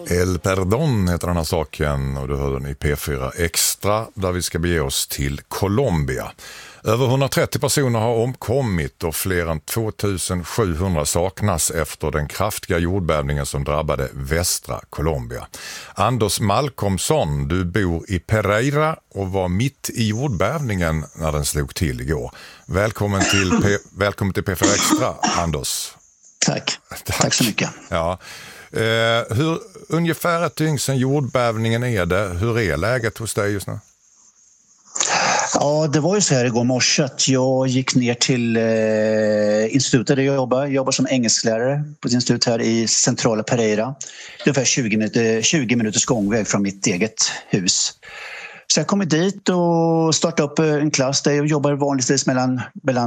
El Perdón heter den här saken och du hör den i P4 Extra där vi ska bege oss till Colombia. Över 130 personer har omkommit och fler än 2700 saknas efter den kraftiga jordbävningen som drabbade västra Colombia. Anders Malcolmsson, du bor i Pereira och var mitt i jordbävningen när den slog till igår. Välkommen till P4 Extra, Anders. Tack så mycket. Ja. Hur ungefär ett dygn sedan jordbävningen är det? Hur är läget hos dig just nu? Ja, det var ju så här igår morse att jag gick ner till institutet där jag jobbar som engelsklärare på ett institut här i centrala Pereira. Det är ungefär 20 minuters gångväg från mitt eget hus. Så jag kommer dit och startar upp en klass där jag jobbar vanligtvis mellan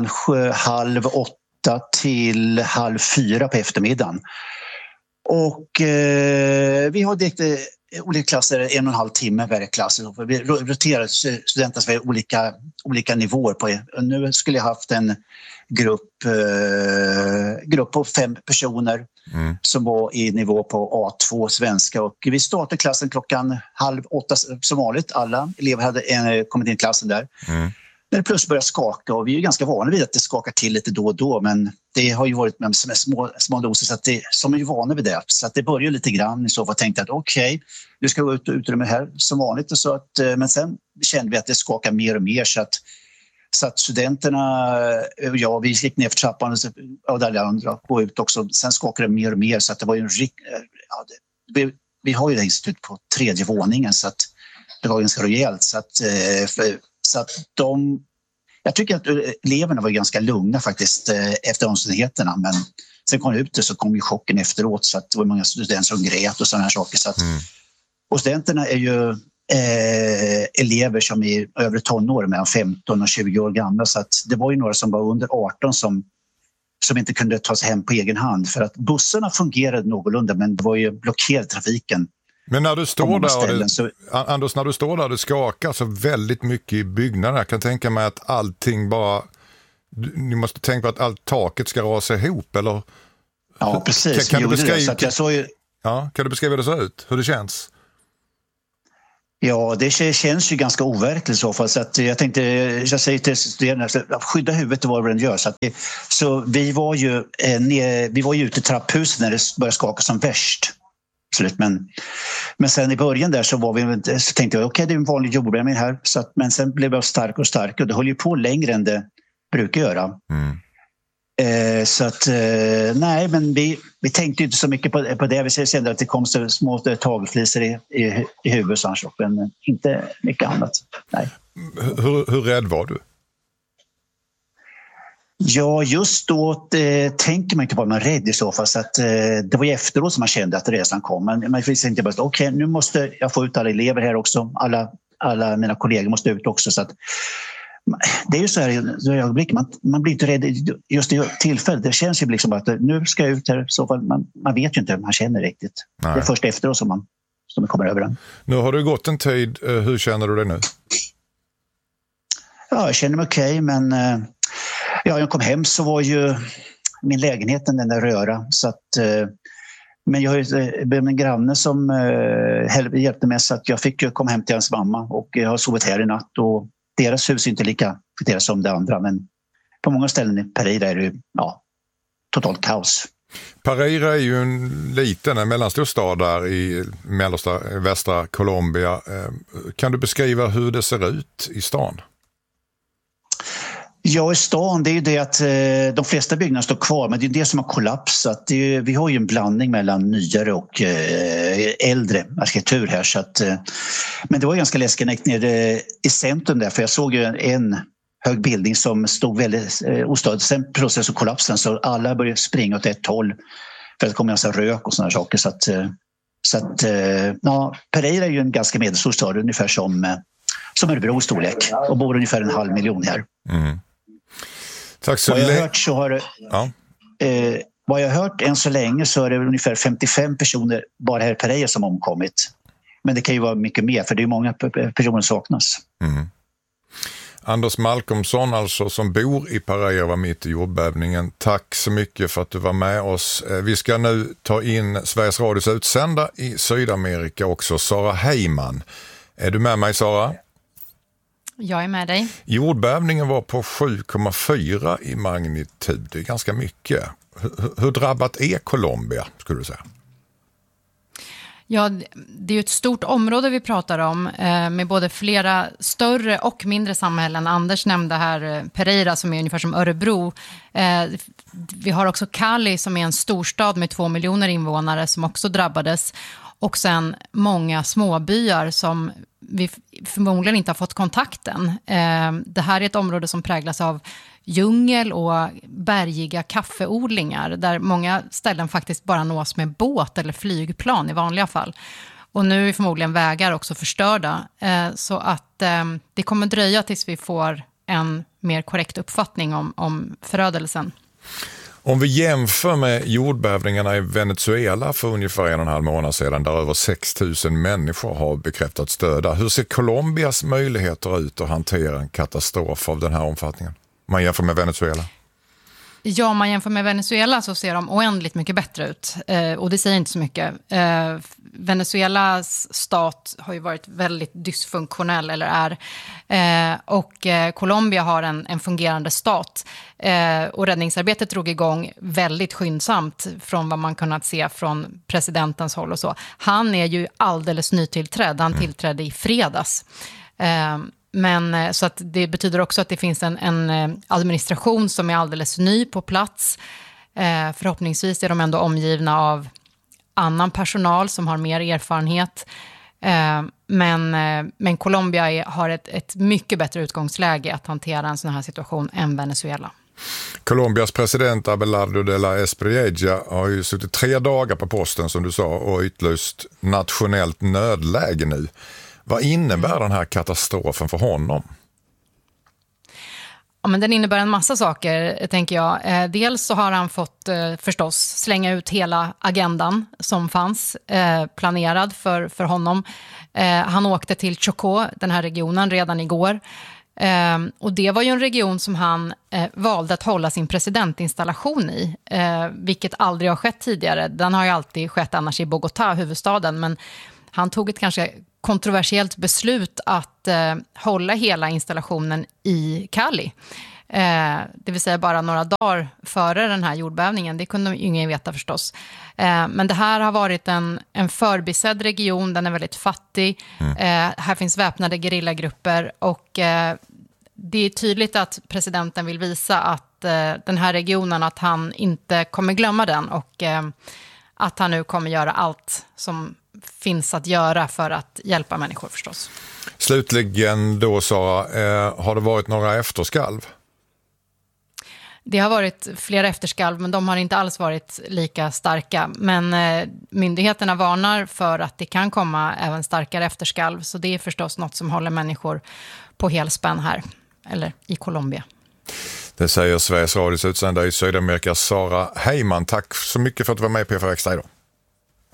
7:30 till 3:30 på eftermiddagen. Och vi har direkt olika klasser, 1,5 timme varje klass. Vi roterar studenter för olika nivåer på. Nu skulle jag haft en grupp på 5 personer som var i nivå på A2 svenska. Och vi startade klassen 7:30 som vanligt. Alla elever hade kommit in i klassen där. När det plötsligt började skaka, och vi är ganska vana vid att det skakar till lite då och då, men det har ju varit med små doser så att som är ju vana vid det. Så att det började lite grann i så fall, tänkte att okej, nu ska vi gå ut och utrymmet här som vanligt. Och så att, men sen kände vi att det skakar mer och mer så att studenterna och jag, vi gick ner för trappan och där andra gå ut också. Sen skakade det mer och mer så att det var ju vi har ju det institut på 3:e våningen så att det var ganska rejält så att jag tycker att eleverna var ganska lugna faktiskt efter omständigheterna, men sen kom det ut så kom ju chocken efteråt så att det var många studenter som grät och sådana här saker. Så att, och studenterna är ju elever som är över tonår, mellan 15 och 20 år gamla, så att det var ju några som var under 18 som inte kunde ta sig hem på egen hand för att bussarna fungerade någorlunda, men det var ju blockerad trafiken. Men när du står där, Anders, när du står där, det skakar så väldigt mycket i byggnaden. Jag kan tänka mig att allting bara... Ni måste tänka på att allt taket ska rasa ihop, eller? Ja, precis. Kan du beskriva hur det ser ut? Hur det känns? Ja, det känns ju ganska overkligt i så fall. Så att jag säger till studerande att skydda huvudet och vad den gör. Så vi var ju ute i trapphuset när det började skaka som värst. Absolut, men sen i början där så tänkte jag okej, det är en vanlig jordbävning här, men sen blev jag starkare och starkare och det höll ju på längre än det brukar göra. Så att nej, men vi tänkte inte så mycket på det. Vi kände att det kom så små tagelflisor i huvudet, men inte mycket annat. Nej. Hur rädd var du? Ja, just då tänker man inte på att man är rädd i så fall. Så att, det var ju efteråt som man kände att resan kom. Men man visste inte bara okej, nu måste jag få ut alla elever här också. Alla mina kollegor måste ut också. Så att, det är ju så här i ögonblick. Man blir inte rädd just i tillfället. Det känns ju liksom att nu ska jag ut här. Så fall, man vet ju inte hur man känner riktigt. Nej. Det är först efteråt som man kommer över den. Nu har det gått en tid. Hur känner du dig nu? Ja, jag känner mig okej, men... Ja, jag kom hem så var ju min lägenhet den där röra. Så att, men jag har en granne som hjälpte mig så att jag fick komma hem till hans mamma och jag har sovit här i natt. Och deras hus är inte lika fitterat som det andra, men på många ställen i Pereira är det totalt kaos. Pereira är ju en mellanstor stad där i västra Colombia. Kan du beskriva hur det ser ut i stan? Ja, i stan, det är ju det att de flesta byggnader står kvar, men det är det som har kollapsat. Vi har ju en blandning mellan nyare och äldre arkitektur här. Så att, men det var ganska läskigt när jag gick ner i centrum där, för jag såg ju en hög bildning som stod väldigt ostadigt. Sen plötsligt så kollapsade den, så alla började springa åt ett håll för att det kom en massa rök och sådana saker. Så att Pereira är ju en ganska medelstor stad, ungefär som Örebro i storlek, och bor ungefär 500 000 här. Tack så mycket. Vad jag har hört än så länge så är det ungefär 55 personer bara här i Pereira som omkommit. Men det kan ju vara mycket mer, för det är många personer som saknas. Anders Malcolmsson alltså, som bor i Pereira, var mitt i jordbävningen. Tack så mycket för att du var med oss. Vi ska nu ta in Sveriges Radios utsända i Sydamerika också, Sara Heyman. Är du med mig, Sara? Jag är med dig. Jordbävningen var på 7,4 i magnitud. Det är ganska mycket. Hur drabbat är Colombia, skulle du säga? Ja, det är ju ett stort område vi pratar om med både flera större och mindre samhällen. Anders nämnde här Pereira som är ungefär som Örebro. Vi har också Cali som är en storstad med 2 miljoner invånare som också drabbades. Och sen många småbyar som vi förmodligen inte har fått kontakten. Det här är ett område som präglas av djungel och bergiga kaffeodlingar där många ställen faktiskt bara nås med båt eller flygplan i vanliga fall. Och nu är förmodligen vägar också förstörda så att det kommer dröja tills vi får en mer korrekt uppfattning om förödelsen. Om vi jämför med jordbävningarna i Venezuela för ungefär 1,5 månad sedan, där över 6 000 människor har bekräftats döda. Hur ser Colombias möjligheter ut att hantera en katastrof av den här omfattningen? Man jämför med Venezuela. Ja, om man jämför med Venezuela så ser de oändligt mycket bättre ut. Och det säger inte så mycket. Venezuelas stat har ju varit väldigt dysfunktionell, eller är. Och Colombia har en fungerande stat. Och räddningsarbetet drog igång väldigt skyndsamt från vad man kunnat se från presidentens håll och så. Han är ju alldeles nytillträdd. Han tillträdde i fredags. Men så att det betyder också att det finns en administration som är alldeles ny på plats. Förhoppningsvis är de ändå omgivna av annan personal som har mer erfarenhet. Men Colombia har ett mycket bättre utgångsläge att hantera en sån här situation än Venezuela. Colombias president Abelardo de la Espriella har ju suttit 3 dagar på posten som du sa och utlyst nationellt nödläge nu. Vad innebär den här katastrofen för honom? Ja, men den innebär en massa saker, tänker jag. Dels så har han fått förstås slänga ut hela agendan som fanns planerad för honom. Han åkte till Chocó, den här regionen, redan igår. Och det var ju en region som han valde att hålla sin presidentinstallation i, vilket aldrig har skett tidigare. Den har ju alltid skett annars i Bogotá, huvudstaden, men han tog ett kanske kontroversiellt beslut att hålla hela installationen i Cali. Det vill säga bara några dagar före den här jordbävningen. Det kunde ingen veta förstås. Men det här har varit en förbisedd region. Den är väldigt fattig. Här finns väpnade gerillagrupper. Och det är tydligt att presidenten vill visa att den här regionen, att han inte kommer glömma den. Och att han nu kommer göra allt som finns att göra för att hjälpa människor förstås. Slutligen då, Sara, har det varit några efterskalv? Det har varit flera efterskalv, men de har inte alls varit lika starka. Men myndigheterna varnar för att det kan komma även starkare efterskalv. Så det är förstås något som håller människor på helspänn här, eller i Colombia. Det säger Sveriges Radios utsända i Sydamerika, Sara Heyman. Tack så mycket för att du var med i P4 Extra idag.